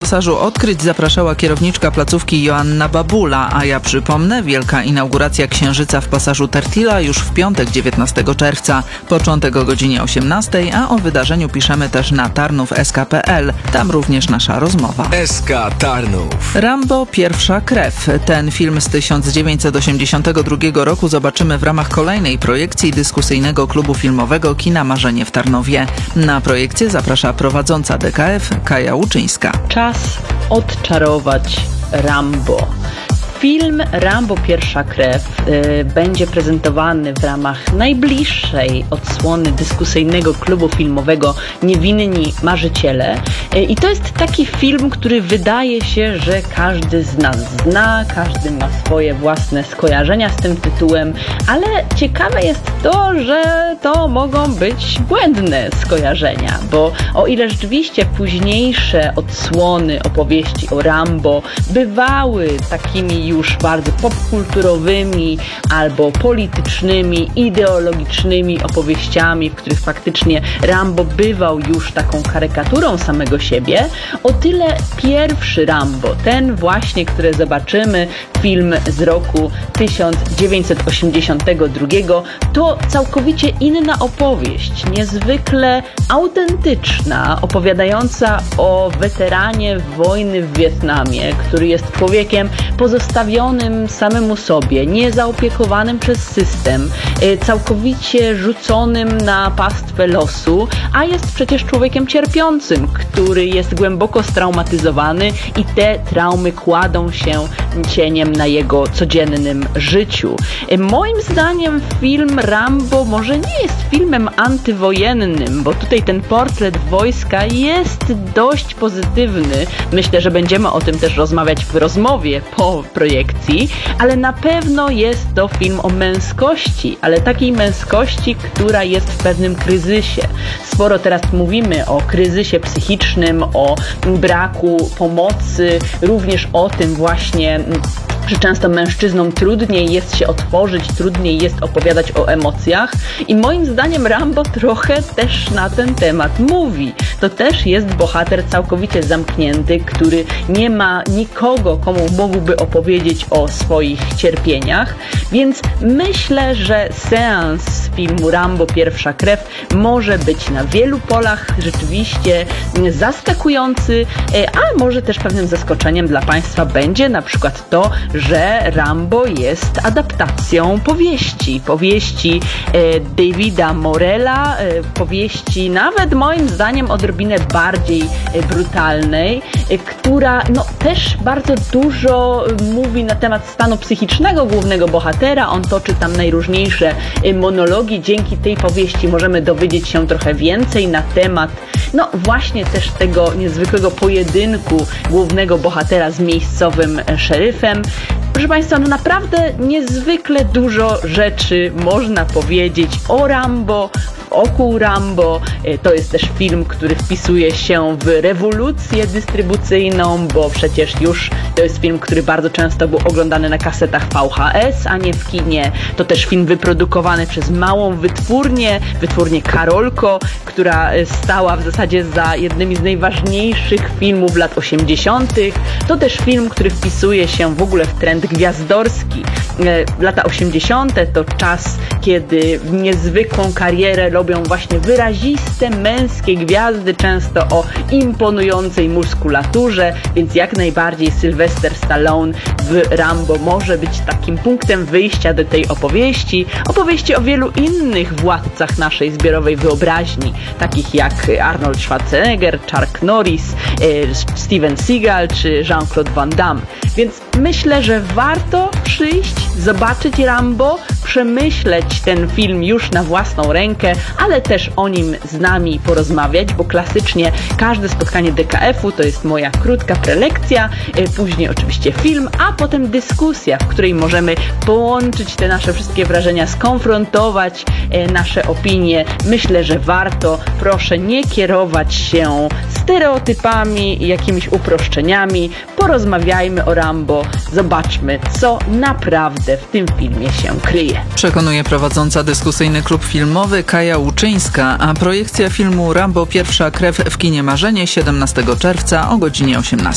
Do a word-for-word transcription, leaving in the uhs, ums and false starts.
pasażu odkryć zapraszała kierowniczka placówki Joanna Babula, a ja przypomnę, wielka inauguracja Księżyca w pasażu Tertila już w piątek dziewiętnastego czerwca. Początek o godzinie osiemnastej, a o wydarzeniu piszemy też na tarnów kropka s k kropka p l. Tam również nasza rozmowa. S K Tarnów. Rambo Pierwsza krew. Ten film z tysiąc dziewięćset osiemdziesiątego drugiego roku zobaczymy w ramach kolejnej projekcji dyskusyjnego klubu filmowego Kina Marzenie w Tarnowie. Na projekcję zaprasza prowadząca D K F Kaja Łuczyńska. Czas odczarować Rambo. Film Rambo Pierwsza krew y, będzie prezentowany w ramach najbliższej odsłony dyskusyjnego klubu filmowego Niewinni Marzyciele. Y, I to jest taki film, który wydaje się, że każdy z nas zna, każdy ma swoje własne skojarzenia z tym tytułem, ale ciekawe jest to, że to mogą być błędne skojarzenia, bo o ile rzeczywiście późniejsze odsłony opowieści o Rambo bywały takimi już bardzo popkulturowymi albo politycznymi, ideologicznymi opowieściami, w których faktycznie Rambo bywał już taką karykaturą samego siebie, o tyle pierwszy Rambo, ten właśnie, który zobaczymy, film z roku tysiąc dziewięćset osiemdziesiątego drugiego, to całkowicie inna opowieść, niezwykle autentyczna, opowiadająca o weteranie wojny w Wietnamie, który jest człowiekiem pozostawionym samemu sobie, niezaopiekowanym przez system, całkowicie rzuconym na pastwę losu, a jest przecież człowiekiem cierpiącym, który jest głęboko straumatyzowany i te traumy kładą się cieniem na jego codziennym życiu. Moim zdaniem film Rambo może nie jest filmem antywojennym, bo tutaj ten portret wojska jest dość pozytywny. Myślę, że będziemy o tym też rozmawiać w rozmowie po projekcji, ale na pewno jest to film o męskości, ale takiej męskości, która jest w pewnym kryzysie. Sporo teraz mówimy o kryzysie psychicznym, o braku pomocy, również o tym właśnie, że często mężczyznom trudniej jest się otworzyć, trudniej jest opowiadać o emocjach i moim zdaniem Rambo trochę też na ten temat mówi. To też jest bohater całkowicie zamknięty, który nie ma nikogo, komu mógłby opowiedzieć o swoich cierpieniach, więc myślę, że seans filmu Rambo Pierwsza krew może być na wielu polach rzeczywiście zaskakujący, a może też pewnym zaskoczeniem dla Państwa będzie na przykład to, że Rambo jest adaptacją powieści. Powieści e, Davida Morella, e, powieści nawet moim zdaniem odrobinę bardziej e, brutalnej, e, która no, też bardzo dużo mówi na temat stanu psychicznego głównego bohatera. On toczy tam najróżniejsze e, monologi. Dzięki tej powieści możemy dowiedzieć się trochę więcej na temat no właśnie też tego niezwykłego pojedynku głównego bohatera z miejscowym e, szeryfem. Proszę Państwa, no naprawdę niezwykle dużo rzeczy można powiedzieć o Rambo, wokół Rambo. To jest też film, który wpisuje się w rewolucję dystrybucyjną, bo przecież już to jest film, który bardzo często był oglądany na kasetach V H S, a nie w kinie. To też film wyprodukowany przez małą wytwórnię, wytwórnię Karolko, która stała w zasadzie za jednymi z najważniejszych filmów lat osiemdziesiątych. To też film, który wpisuje się w ogóle w trend gwiazdorski. Lata osiemdziesiąte to czas, kiedy niezwykłą karierę robią właśnie wyraziste, męskie gwiazdy, często o imponującej muskulaturze, więc jak najbardziej Sylvester Stallone w Rambo może być takim punktem wyjścia do tej opowieści. Opowieści o wielu innych władcach naszej zbiorowej wyobraźni, takich jak Arnold Schwarzenegger, Chuck Norris, Steven Seagal czy Jean-Claude Van Damme. Więc myślę, że warto przyjść, zobaczyć Rambo, przemyśleć ten film już na własną rękę, ale też o nim z nami porozmawiać, bo klasycznie każde spotkanie D K F-u to jest moja krótka prelekcja, później oczywiście film, a potem dyskusja, w której możemy połączyć te nasze wszystkie wrażenia, skonfrontować nasze opinie. Myślę, że warto. Proszę nie kierować się stereotypami i jakimiś uproszczeniami. Porozmawiajmy o Rambo, zobaczmy, co naprawdę w tym filmie się kryje. Przekonuje prowadząca dyskusyjny klub filmowy Kaja Łuczyńska, a projekcja filmu Rambo Pierwsza krew w kinie Marzenie siedemnastego czerwca o godzinie osiemnastej.